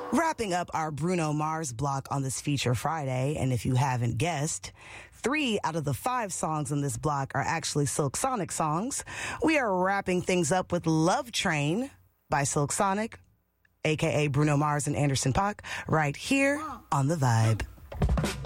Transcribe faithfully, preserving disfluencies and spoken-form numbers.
Wrapping up our Bruno Mars block on this Feature Friday, and if you haven't guessed, three out of the five songs on this block are actually Silk Sonic songs. We are wrapping things up with Love Train by Silk Sonic, a k a. Bruno Mars and Anderson .Paak, right here on The Vibe.